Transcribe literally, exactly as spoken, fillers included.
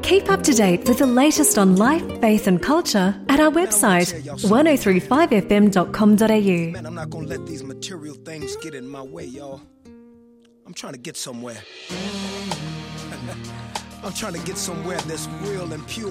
Keep up to date with the latest on life, faith and culture at our website, ten thirty-five f m dot com dot a u. Man, I'm not gonna let these material things get in my way, y'all. I'm trying to get somewhere. I'm trying to get somewhere that's real and pure.